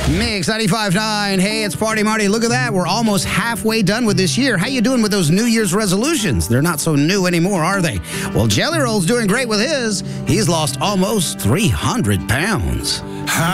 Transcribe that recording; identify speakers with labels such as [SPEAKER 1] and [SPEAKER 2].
[SPEAKER 1] Mix 95.9. Hey, it's Party Marty. Look at that. We're almost halfway done with this year. How you doing with those New Year's resolutions? They're not so new anymore, are they? Well, Jelly Roll's doing great with his. He's lost almost 300 pounds.